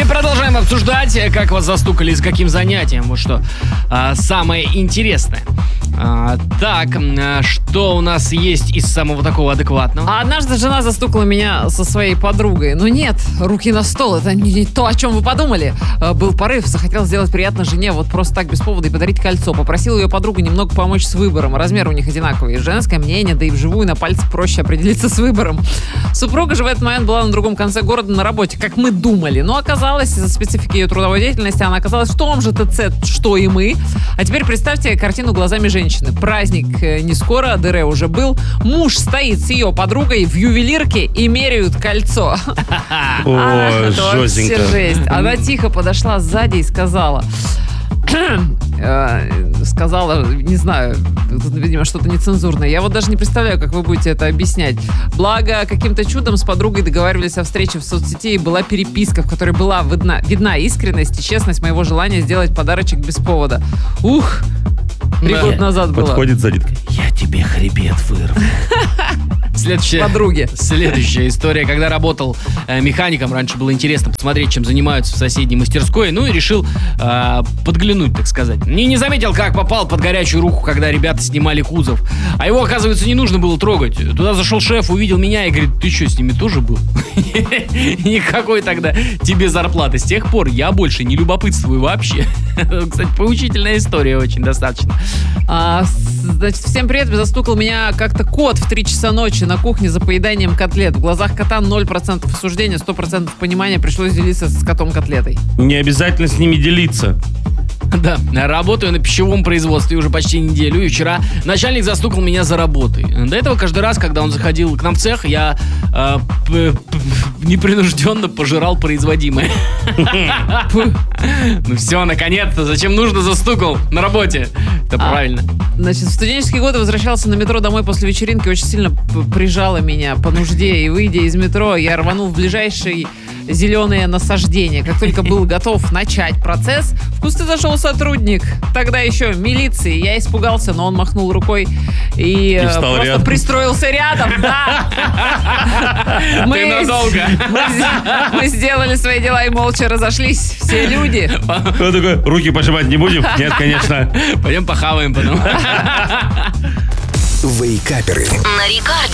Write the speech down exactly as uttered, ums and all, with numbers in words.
Мы продолжаем обсуждать, как вас застукали и с каким занятием. Вот что а, самое интересное. А, так, а, что у нас есть из самого такого адекватного? А однажды жена застукала меня со своей подругой. Ну нет, руки на стол, это не то, о чем вы подумали. А, Был порыв, захотел сделать приятно жене вот просто так без повода и подарить кольцо. Попросил ее подругу немного помочь с выбором. Размер у них одинаковый. Женское мнение, да и вживую на пальце проще определиться с выбором. Супруга же в этот момент была на другом конце города на работе, как мы думали. Но оказалось, из-за специфики ее трудовой деятельности, она оказалась в том же ТЦ, что и мы. А теперь представьте картину глазами женщины. Праздник не скоро, ДР уже был. Муж стоит с ее подругой в ювелирке и меряют кольцо. О, жестенько. Жесть. Она тихо подошла сзади и сказала... сказала, не знаю, видимо, что-то нецензурное. Я вот даже не представляю, как вы будете это объяснять. Благо, каким-то чудом с подругой договаривались о встрече в соцсети, и была переписка, в которой была видна, видна искренность и честность моего желания сделать подарочек без повода. Ух! Три Да. года назад было. Подходит сзади, я тебе хребет вырву. Следующая, Подруги. Следующая история. Когда работал э, механиком, раньше было интересно посмотреть, чем занимаются в соседней мастерской. Ну и решил э, подглянуть, так сказать. И не заметил, как попал под горячую руку, когда ребята снимали кузов. А его, оказывается, не нужно было трогать. Туда зашел шеф, увидел меня и говорит: ты что, с ними тоже был? Никакой тогда тебе зарплаты. С тех пор я больше не любопытствую вообще. Кстати, поучительная история очень достаточно. А, значит, всем привет, застукал меня как-то кот в три часа ночи на кухне за поеданием котлет. В глазах кота ноль процентов осуждения, сто процентов понимания, пришлось делиться с котом котлетой. Не обязательно с ними делиться. Да, работаю на пищевом производстве уже почти неделю, и вчера начальник застукал меня за работой. До этого каждый раз, когда он заходил к нам в цех, я э, п- п- непринужденно пожирал производимое. Ну все, наконец-то, зачем нужно застукал на работе? Это правильно. Значит, в студенческие годы возвращался на метро домой после вечеринки, очень сильно п- прижало меня по нужде, и выйдя из метро, я рванул в ближайший зеленое насаждение. Как только был готов начать процесс, в кусты зашел сотрудник, тогда еще милиции. Я испугался, но он махнул рукой и, э, встал просто рядом. пристроился рядом. Да. Ты надолго. мы с- мы сделали свои дела и молча разошлись. Все люди. Он такой, руки пожимать не будем? Нет, конечно. Пойдем похаваем потом. Вейкаперы. На Рекорде.